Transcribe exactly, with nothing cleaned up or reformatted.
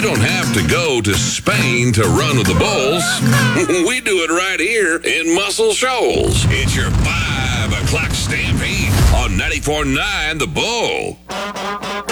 You don't have to go to Spain to run with the bulls. We do it right here in Muscle Shoals. It's your five o'clock stampede on ninety-four point nine The Bull.